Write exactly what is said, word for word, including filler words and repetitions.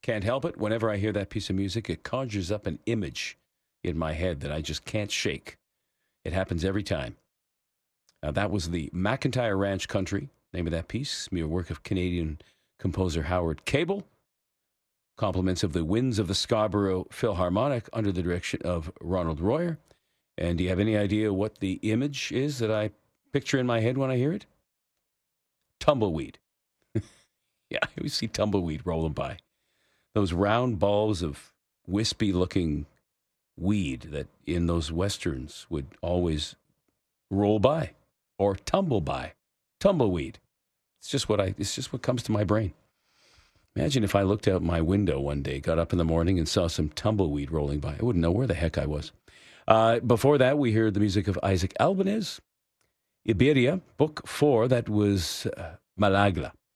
Can't help it. Whenever I hear that piece of music, it conjures up an image in my head that I just can't shake. It happens every time. Uh, that was the McIntyre Ranch Country, name of that piece, mere work of Canadian composer Howard Cable. Compliments of the Winds of the Scarborough Philharmonic under the direction of Ronald Royer. And do you have any idea what the image is that I picture in my head when I hear it? Tumbleweed. Yeah, I always see tumbleweed rolling by. Those round balls of wispy-looking weed that in those westerns would always roll by or tumble by. Tumbleweed. It's just what I. It's just what comes to my brain. Imagine if I looked out my window one day, got up in the morning and saw some tumbleweed rolling by. I wouldn't know where the heck I was. Uh, before that, we heard the music of Isaac Albanese. Iberia, book four, that was uh, Malagla.